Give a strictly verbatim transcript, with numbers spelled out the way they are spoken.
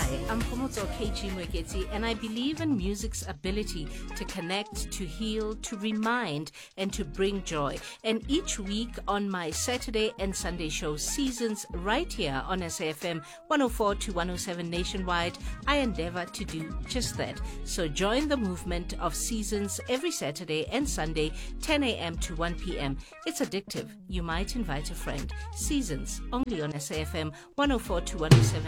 Hi, I'm Pomotso Keiji Mweketi, and I believe in music's ability to connect, to heal, to remind, and to bring joy. And each week on my Saturday and Sunday show Seasons, right here on S A F M one oh four to one oh seven nationwide, I endeavor to do just that. So join the movement of Seasons every Saturday and Sunday, ten a.m. to one p.m. It's addictive. You might invite a friend. Seasons, only on S A F M one oh four to one oh seven.